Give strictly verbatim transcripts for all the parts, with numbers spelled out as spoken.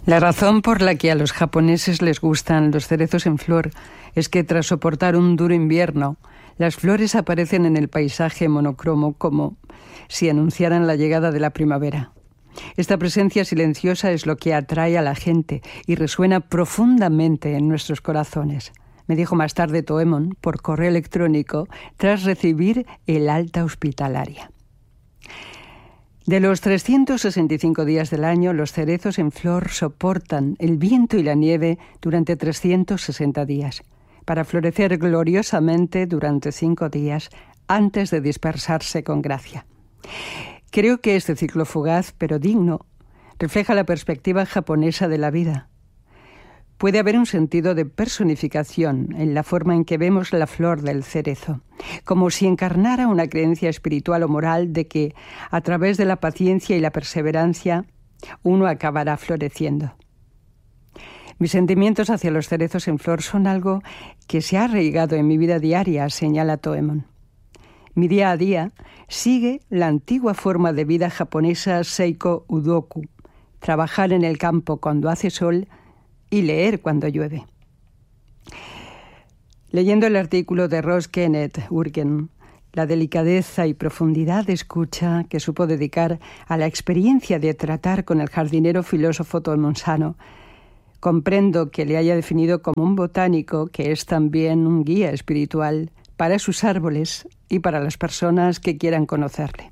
La razón por la que a los japoneses les gustan los cerezos en flor es que tras soportar un duro invierno, las flores aparecen en el paisaje monocromo como si anunciaran la llegada de la primavera. Esta presencia silenciosa es lo que atrae a la gente y resuena profundamente en nuestros corazones, me dijo más tarde Toemon por correo electrónico tras recibir el alta hospitalaria. De los trescientos sesenta y cinco días del año, los cerezos en flor soportan el viento y la nieve durante trescientos sesenta días, para florecer gloriosamente durante cinco días antes de dispersarse con gracia. Creo que este ciclo fugaz, pero digno, refleja la perspectiva japonesa de la vida. Puede haber un sentido de personificación en la forma en que vemos la flor del cerezo, como si encarnara una creencia espiritual o moral de que, a través de la paciencia y la perseverancia, uno acabará floreciendo. Mis sentimientos hacia los cerezos en flor son algo que se ha arraigado en mi vida diaria, señala Toemon. Mi día a día sigue la antigua forma de vida japonesa Seiko Udoku, trabajar en el campo cuando hace sol y leer cuando llueve. Leyendo el artículo de Ross Kenneth Urgen, la delicadeza y profundidad de escucha que supo dedicar a la experiencia de tratar con el jardinero filósofo Toemon Sano, comprendo que le haya definido como un botánico que es también un guía espiritual para sus árboles y para las personas que quieran conocerle.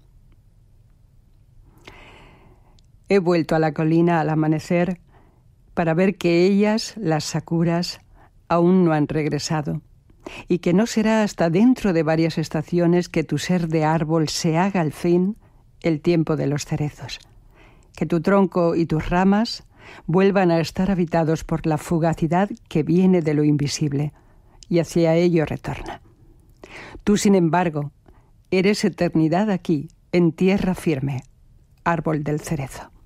He vuelto a la colina al amanecer para ver que ellas, las sakuras, aún no han regresado, y que no será hasta dentro de varias estaciones que tu ser de árbol se haga al fin el tiempo de los cerezos, que tu tronco y tus ramas vuelvan a estar habitados por la fugacidad que viene de lo invisible, y hacia ello retorna. Tú, sin embargo, eres eternidad aquí, en tierra firme, árbol del cerezo.